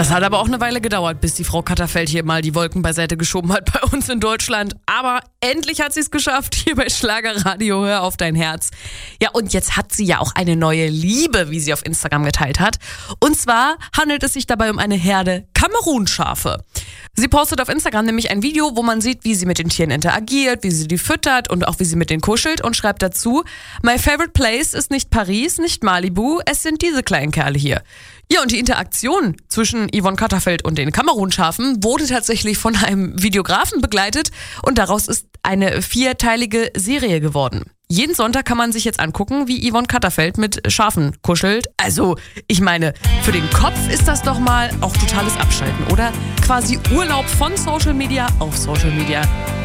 Das hat aber auch eine Weile gedauert, bis die Frau Katterfeld hier mal die Wolken beiseite geschoben hat bei uns in Deutschland. Aber endlich hat sie es geschafft, hier bei Schlagerradio, hör auf dein Herz. Ja, und jetzt hat sie ja auch eine neue Liebe, wie sie auf Instagram geteilt hat. Und zwar handelt es sich dabei um eine Herde Kamerunschafe. Sie postet auf Instagram nämlich ein Video, wo man sieht, wie sie mit den Tieren interagiert, wie sie die füttert und auch wie sie mit denen kuschelt und schreibt dazu: My favorite place ist nicht Paris, nicht Malibu, es sind diese kleinen Kerle hier. Ja, und die Interaktion zwischen Yvonne Katterfeld und den Kamerunschafen wurde tatsächlich von einem Videografen begleitet und daraus ist eine 4-teilige Serie geworden. Jeden Sonntag kann man sich jetzt angucken, wie Yvonne Katterfeld mit Schafen kuschelt. Also, ich meine, für den Kopf ist das doch mal auch totales Abschalten, oder? Quasi Urlaub von Social Media auf Social Media.